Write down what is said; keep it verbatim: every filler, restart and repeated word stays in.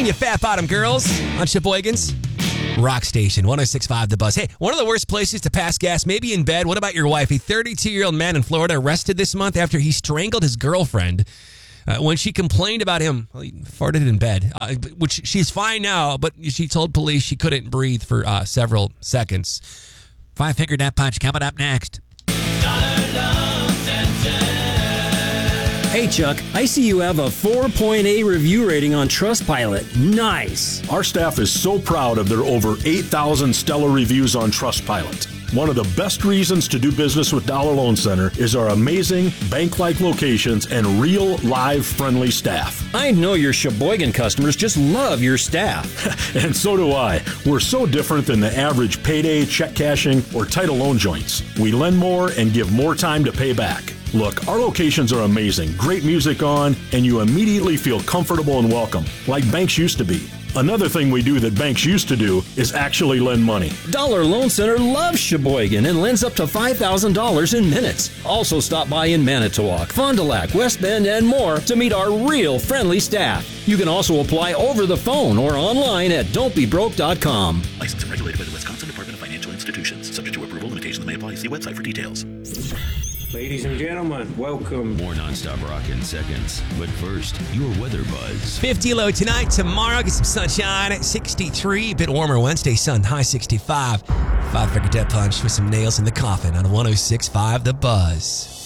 you fat bottom girls on Sheboygan's Rock Station, one oh six point five The Buzz. Hey, one of the worst places to pass gas, maybe in bed. What about your wife? A thirty-two-year-old man in Florida arrested this month after he strangled his girlfriend uh, when she complained about him. Well, he farted in bed, uh, which she's fine now, but she told police she couldn't breathe for uh, several seconds. Five-finger nap punch coming up next. Hey, Chuck, I see you have a four point eight review rating on Trustpilot. Nice. Our staff is so proud of their over eight thousand stellar reviews on Trustpilot. One of the best reasons to do business with Dollar Loan Center is our amazing bank-like locations and real, live, friendly staff. I know your Sheboygan customers just love your staff. And so do I. We're so different than the average payday, check cashing, or title loan joints. We lend more and give more time to pay back. Look, our locations are amazing, great music on, and you immediately feel comfortable and welcome, like banks used to be. Another thing we do that banks used to do is actually lend money. Dollar Loan Center loves Sheboygan and lends up to five thousand dollars in minutes. Also stop by in Manitowoc, Fond du Lac, West Bend, and more to meet our real friendly staff. You can also apply over the phone or online at don't be broke dot com. Licensed and regulated by the Wisconsin Department of Financial Institutions. Subject to approval, limitations may apply. See website for details. Ladies and gentlemen, welcome. More nonstop rock in seconds. But first, your weather buzz. fifty low tonight. Tomorrow, get some sunshine at sixty-three. A bit warmer Wednesday, sun high sixty-five. Five-finger death punch with some nails in the coffin on one oh six point five The Buzz.